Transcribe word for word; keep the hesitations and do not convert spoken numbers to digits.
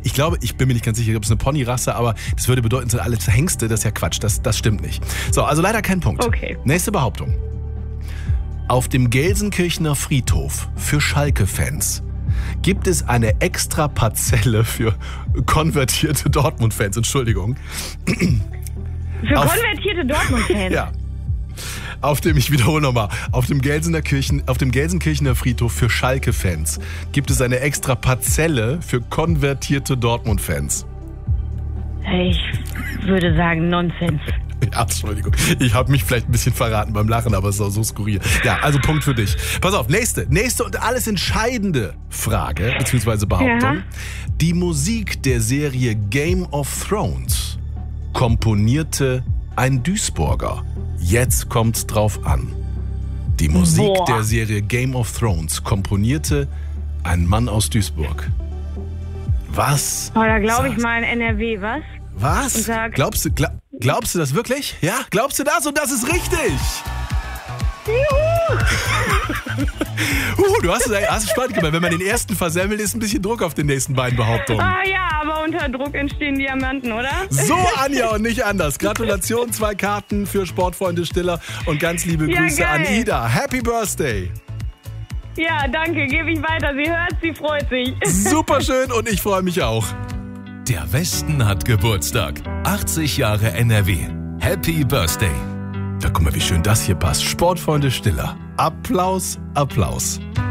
ich glaube, ich bin mir nicht ganz sicher, ob es eine Ponyrasse, aber das würde bedeuten, sind alles Hengste, das ist ja Quatsch, das, das stimmt nicht. So, also leider kein Punkt. Okay. Nächste Behauptung. Auf dem Gelsenkirchener Friedhof für Schalke-Fans gibt es eine extra Parzelle für konvertierte Dortmund-Fans. Entschuldigung. Für Auf- konvertierte Dortmund-Fans? Ja. Auf dem, ich wiederhole nochmal, auf dem Gelsener Kirchen, auf dem Gelsenkirchener Friedhof für Schalke-Fans gibt es eine extra Parzelle für konvertierte Dortmund-Fans. Ich würde sagen Nonsens. Ja, Entschuldigung. Ich habe mich vielleicht ein bisschen verraten beim Lachen, aber es ist auch so skurril. Ja, also Punkt für dich. Pass auf, nächste, nächste und alles entscheidende Frage, beziehungsweise Behauptung. Ja. Die Musik der Serie Game of Thrones komponierte ein Duisburger. Jetzt kommt's drauf an. Die Musik Boah. der Serie Game of Thrones komponierte ein Mann aus Duisburg. Was? Oh, da glaube ich sagst- mal in N R W, was? Was? Und sag- Glaubst du, gla- glaubst du das wirklich? Ja? Glaubst du das? Und das ist richtig! uh, du hast es hast es spannend gemacht. Wenn man den ersten versemmelt, ist ein bisschen Druck auf den nächsten beiden Behauptungen. Ah ja, aber unter Druck entstehen Diamanten, oder? So, Anja, und nicht anders. Gratulation, zwei Karten für Sportfreunde Stiller und ganz liebe Ja, Grüße geil. an Ida. Happy Birthday! Ja, danke, gebe ich weiter. Sie hört, sie freut sich. Super schön und ich freue mich auch. Der Westen hat Geburtstag. achtzig Jahre N R W. Happy Birthday. Da guck mal, wie schön das hier passt. Sportfreunde Stiller. Applaus, Applaus.